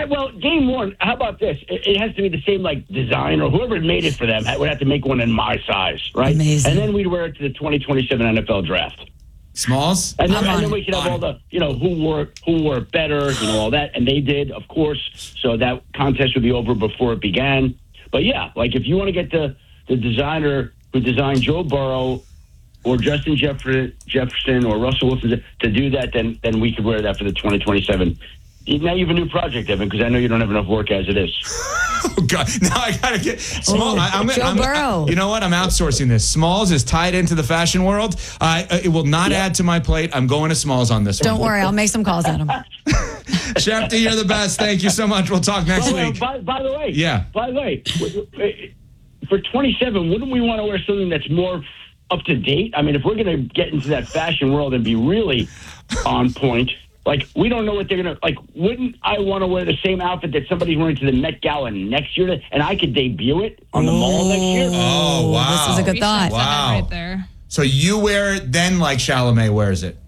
well, game one, how about this? It has to be the same, design, or whoever made it for them would have to make one in my size, right? Amazing. And then we'd wear it to the 2027 NFL draft. Smalls? And then we could have all the, who wore it better, all that. And they did, of course. So that contest would be over before it began. But, yeah, if you want to get the designer who designed Joe Burrow or Justin Jefferson or Russell Wilson to do that, then we could wear that for the 2027. Now you have a new project, Evan, because I know you don't have enough work as it is. Oh, God. Now I got to get Small. Joe Burrow. You know what? I'm outsourcing this. Smalls is tied into the fashion world. It will not add to my plate. I'm going to Smalls on this one. Don't worry. I'll make some calls at him. Shefty, you're the best. Thank you so much. We'll talk next week. By the way. Yeah. By the way, for 27, wouldn't we want to wear something that's more up to date? I mean, if we're going to get into that fashion world and be really on point, we don't know what they're going to, wouldn't I want to wear the same outfit that somebody's wearing to the Met Gala next year, and I could debut it on the mall next year? Oh, wow. This is a good thought. Wow. Right there. So you wear it then like Chalamet wears it?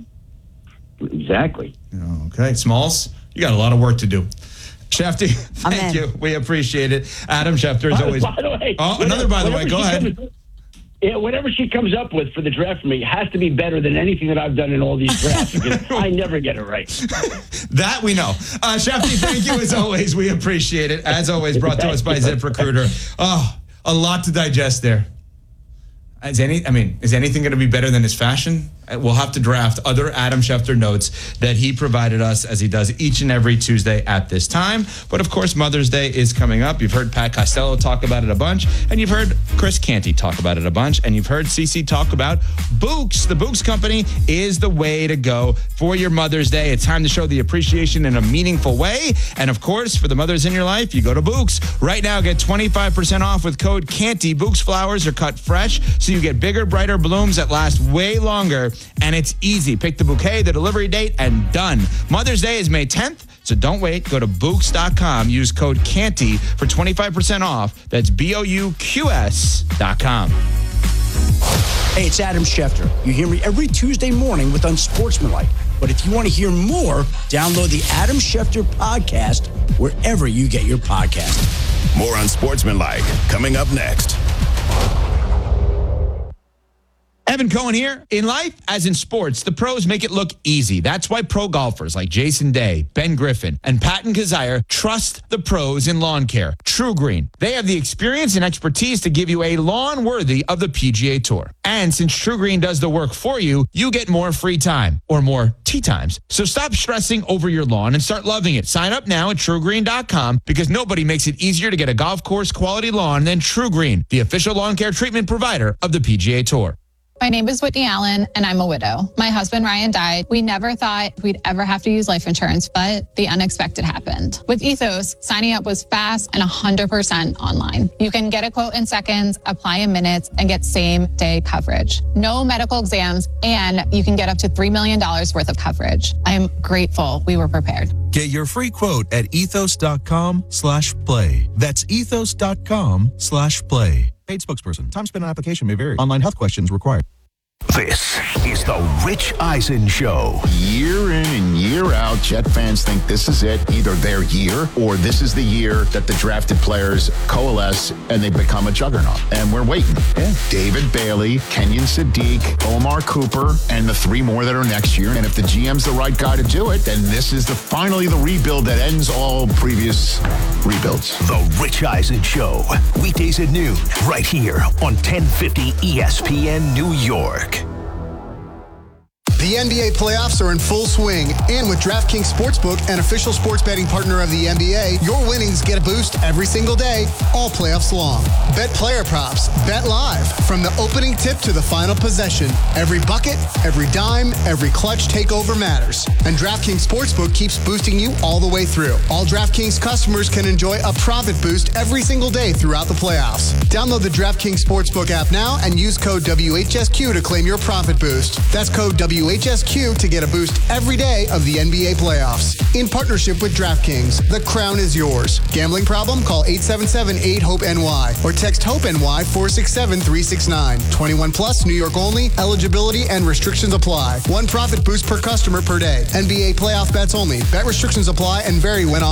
Exactly. Okay. Smalls, you got a lot of work to do. Shefty, thank you. We appreciate it. Adam Schefter, as always. By the way. By the way. Go ahead. Whatever she comes up with for the draft for me has to be better than anything that I've done in all these drafts because I never get it right. That we know. Shefty, thank you as always. We appreciate it. As always, brought to us by ZipRecruiter. Oh, a lot to digest there. Is anything going to be better than his fashion? We'll have to draft other Adam Schefter notes that he provided us as he does each and every Tuesday at this time. But of course, Mother's Day is coming up. You've heard Pat Costello talk about it a bunch, and you've heard Chris Canty talk about it a bunch, and you've heard Cece talk about Books. The Books Company is the way to go for your Mother's Day. It's time to show the appreciation in a meaningful way. And of course, for the mothers in your life, you go to Books. Right now, get 25% off with code Canty. Books flowers are cut fresh, so you get bigger, brighter blooms that last way longer. And it's easy. Pick the bouquet, the delivery date, and done. Mother's Day is May 10th, so don't wait. Go to Books.com. Use code Canty for 25% off. That's BOUQS.com. Hey, it's Adam Schefter. You hear me every Tuesday morning with Unsportsmanlike. But if you want to hear more, download the Adam Schefter podcast wherever you get your podcast. More Unsportsmanlike coming up next. Evan Cohen here. In life, as in sports, the pros make it look easy. That's why pro golfers like Jason Day, Ben Griffin, and Patton Kizzire trust the pros in lawn care. True Green. They have the experience and expertise to give you a lawn worthy of the PGA Tour. And since True Green does the work for you, you get more free time or more tee times. So stop stressing over your lawn and start loving it. Sign up now at TrueGreen.com because nobody makes it easier to get a golf course quality lawn than True Green, the official lawn care treatment provider of the PGA Tour. My name is Whitney Allen, and I'm a widow. My husband, Ryan, died. We never thought we'd ever have to use life insurance, but the unexpected happened. With Ethos, signing up was fast and 100% online. You can get a quote in seconds, apply in minutes, and get same-day coverage. No medical exams, and you can get up to $3 million worth of coverage. I'm grateful we were prepared. Get your free quote at ethos.com/play. That's ethos.com/play. Paid spokesperson. Time spent on application may vary. Online health questions required. This is the Rich Eisen Show. Year in and year out, Jet fans think this is it, either their year or this is the year that the drafted players coalesce and they become a juggernaut. And we're waiting. Yeah. David Bailey, Kenyon Sadiq, Omar Cooper, and the three more that are next year. And if the GM's the right guy to do it, then this is finally the rebuild that ends all previous rebuilds. The Rich Eisen Show. Weekdays at noon, right here on 1050 ESPN New York. The NBA playoffs are in full swing, and with DraftKings Sportsbook, an official sports betting partner of the NBA, your winnings get a boost every single day, all playoffs long. Bet player props, bet live, from the opening tip to the final possession. Every bucket, every dime, every clutch takeover matters. And DraftKings Sportsbook keeps boosting you all the way through. All DraftKings customers can enjoy a profit boost every single day throughout the playoffs. Download the DraftKings Sportsbook app now and use code WHSQ to claim your profit boost. That's code WHSQ to get a boost every day of the NBA playoffs. In partnership with DraftKings, the crown is yours. Gambling problem? Call 877-8-HOPE-NY or text HOPE-NY 467-369. 21 plus, New York only. Eligibility and restrictions apply. One profit boost per customer per day. NBA playoff bets only. Bet restrictions apply and vary when on.